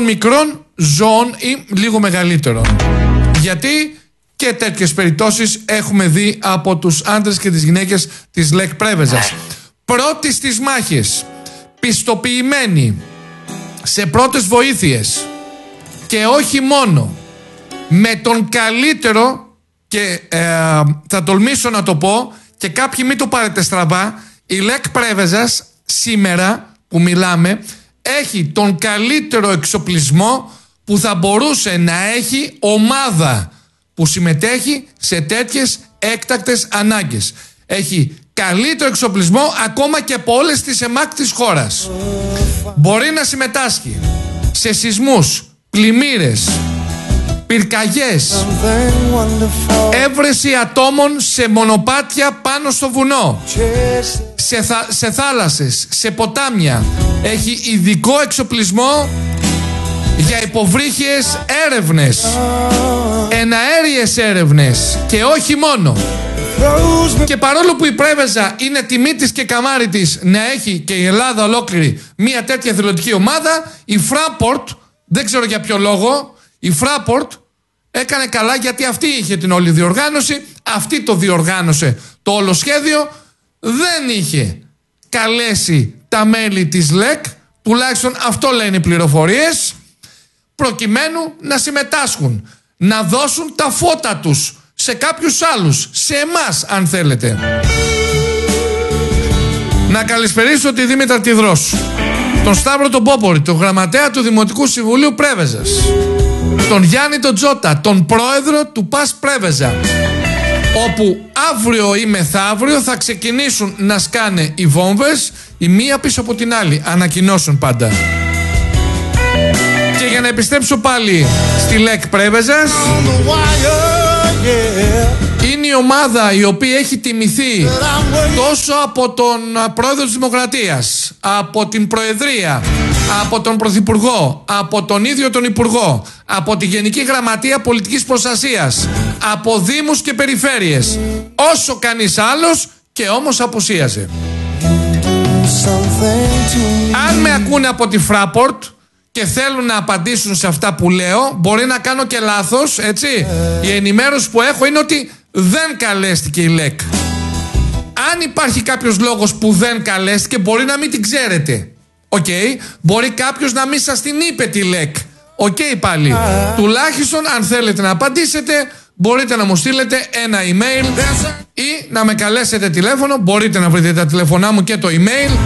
μικρών ζώων ή λίγο μεγαλύτερων. Γιατί και τέτοιες περιπτώσεις έχουμε δει από τους άντρες και τις γυναίκες της ΛΕΚ Πρέβεζας. Πρώτοι στις μάχες, πιστοποιημένοι σε πρώτες βοήθειες και όχι μόνο, με τον καλύτερο και θα τολμήσω να το πω και κάποιοι μην το πάρετε στραβά, η ΛΕΚ Πρέβεζας σήμερα που μιλάμε έχει τον καλύτερο εξοπλισμό που θα μπορούσε να έχει ομάδα που συμμετέχει σε τέτοιες έκτακτες ανάγκες. Έχει καλύτερο εξοπλισμό ακόμα και από όλες τις ΕΜΑΚ της χώρας. Μπορεί να συμμετάσχει σε σεισμούς, πλημμύρες, πυρκαγιές, έβρεση ατόμων σε μονοπάτια πάνω στο βουνό, σε θάλασσες, σε ποτάμια. Έχει ειδικό εξοπλισμό για υποβρύχιες έρευνες, εναέριες έρευνες και όχι μόνο. Και παρόλο που η Πρέβεζα είναι τιμή της και καμάρι της να έχει και η Ελλάδα ολόκληρη μια τέτοια εθελοντική ομάδα, η Fraport, δεν ξέρω για ποιο λόγο, η Fraport έκανε καλά γιατί αυτή είχε την όλη διοργάνωση, αυτή το διοργάνωσε το όλο σχέδιο, δεν είχε καλέσει τα μέλη της ΛΕΚ, τουλάχιστον αυτό λένε οι πληροφορίες, προκειμένου να συμμετάσχουν, να δώσουν τα φώτα τους σε κάποιους άλλους, σε εμάς αν θέλετε. Να καλησπερίσω τη Δήμητρα Τιδρόσου, τον Σταύρο τον Πόπορη, τον γραμματέα του Δημοτικού Συμβουλίου Πρέβεζας, τον Γιάννη τον Τζότα, τον πρόεδρο του ΠΑΣ Πρέβεζα, όπου αύριο ή μεθαύριο θα ξεκινήσουν να σκάνε οι βόμβες, η μία πίσω από την άλλη, ανακοινώσουν πάντα. Και για να επιστρέψω πάλι στη ΛΕΚ Πρέβεζας, είναι η ομάδα η οποία έχει τιμηθεί τόσο από τον πρόεδρο της Δημοκρατίας, από την Προεδρία, από τον Πρωθυπουργό, από τον ίδιο τον Υπουργό, από τη Γενική Γραμματεία Πολιτικής Προστασίας, από δήμους και περιφέρειες, όσο κανείς άλλος, και όμως απουσίαζε. Αν με ακούνε από τη Fraport και θέλουν να απαντήσουν σε αυτά που λέω, μπορεί να κάνω και λάθος, έτσι. Η ενημέρωση που έχω είναι ότι δεν καλέστηκε η ΛΕΚ. Αν υπάρχει κάποιος λόγος που δεν καλέστηκε, μπορεί να μην την ξέρετε. Μπορεί κάποιος να μην σας την είπε τη ΛΕΚ. Πάλι. Τουλάχιστον αν θέλετε να απαντήσετε, μπορείτε να μου στείλετε ένα email ή να με καλέσετε τηλέφωνο. Μπορείτε να βρείτε τα τηλέφωνά μου και το email